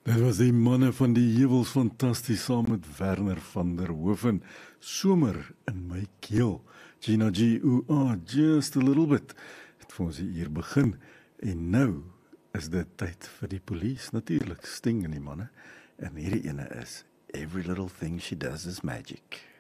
Dit was die manne van die heuwels fantasties saam met Werner van der Hoeven. Somer in my keel. Gina G, just a little bit. Het vir ons hier begin. En nou is dit tyd vir die police. Natuurlik, Sting en die manne. En hierdie ene is Every Little Thing She Does Is Magic.